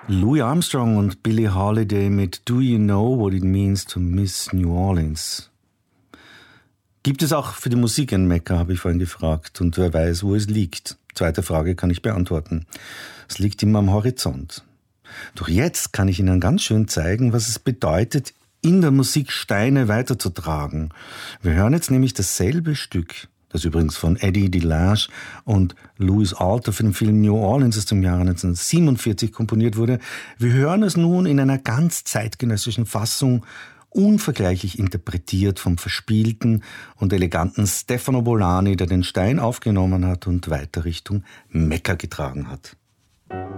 Louis Armstrong und Billie Holiday mit Do You Know What It Means to Miss New Orleans? Gibt es auch für die Musik ein Mekka, habe ich vorhin gefragt. Und wer weiß, wo es liegt? Zweite Frage kann ich beantworten. Es liegt immer am Horizont. Doch jetzt kann ich Ihnen ganz schön zeigen, was es bedeutet, in der Musik Steine weiterzutragen. Wir hören jetzt nämlich dasselbe Stück, das übrigens von Eddie DeLange und Louis Alter für den Film New Orleans aus dem Jahre 1947 komponiert wurde. Wir hören es nun in einer ganz zeitgenössischen Fassung, unvergleichlich interpretiert vom verspielten und eleganten Stefano Bolani, der den Stein aufgenommen hat und weiter Richtung Mekka getragen hat.